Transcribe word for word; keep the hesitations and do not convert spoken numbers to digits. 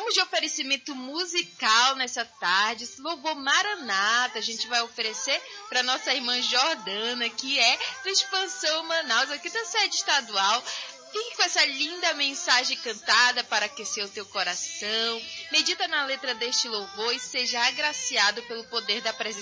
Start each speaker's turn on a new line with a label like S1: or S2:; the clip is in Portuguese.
S1: vamos de oferecimento musical nessa tarde. Esse louvor Maranata a gente vai oferecer para nossa irmã Jordana, que é do Expansão Manaus, aqui da sede estadual. Fique com essa linda mensagem cantada para aquecer o teu coração. Medita na letra deste louvor e seja agraciado pelo poder da presença